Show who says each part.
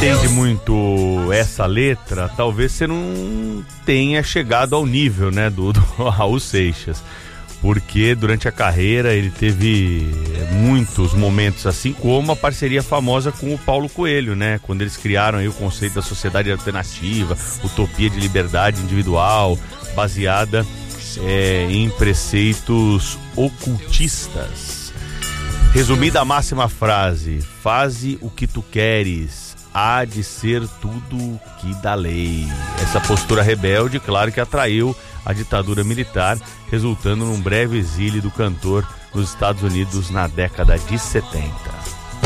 Speaker 1: entende muito essa letra, talvez você não tenha chegado ao nível, né, do Raul Seixas. Porque durante a carreira ele teve muitos momentos, assim como a parceria famosa com o Paulo Coelho, né? Quando eles criaram aí o conceito da sociedade alternativa, utopia de liberdade individual, baseada em preceitos ocultistas. Resumida a máxima frase: faze o que tu queres, há de ser tudo que dá lei. Essa postura rebelde, claro que atraiu a ditadura militar, resultando num breve exílio do cantor nos Estados Unidos na década de 70.